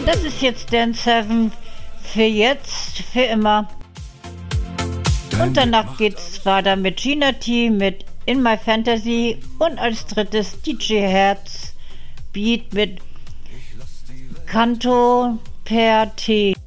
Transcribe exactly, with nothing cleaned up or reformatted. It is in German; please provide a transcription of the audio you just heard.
Das ist jetzt Dance Heaven für jetzt, für immer. Und danach geht's weiter mit Gina T, mit In My Fantasy und als drittes D J Herz Beat mit Canto per T.